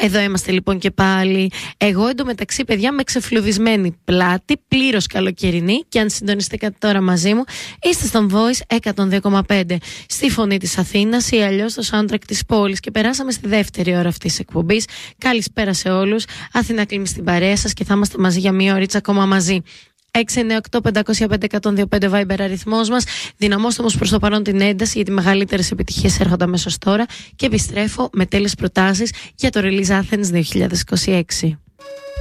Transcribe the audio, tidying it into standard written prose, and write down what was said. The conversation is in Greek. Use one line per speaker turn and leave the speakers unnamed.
Εδώ είμαστε λοιπόν και πάλι. Εγώ εντωμεταξύ, παιδιά, με ξεφλουδισμένη πλάτη, πλήρως καλοκαιρινή. Και αν συντονιστήκατε τώρα μαζί μου, είστε στον Voice 102,5. Στη φωνή της Αθήνας ή αλλιώς στο soundtrack της πόλης. Και περάσαμε στη δεύτερη ώρα αυτής της εκπομπής. Καλησπέρα σε όλους. Αθηνά Κλίμη στην παρέα σας και θα είμαστε μαζί για μία ωρίτσα ακόμα μαζί. 698-505-125 Viber αριθμός μας. Δυναμώστε όμως προς το παρόν την ένταση, γιατί μεγαλύτερες επιτυχίες έρχονται αμέσως τώρα. Και επιστρέφω με τέλειες προτάσεις για το Release Athens 2026.